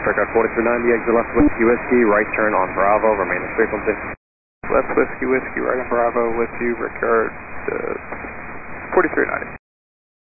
Brickyard 4390, exit left Whiskey Whiskey, right turn on Bravo, remaining frequency. Left Whiskey Whiskey, right on Bravo with you, Brickyard 4390.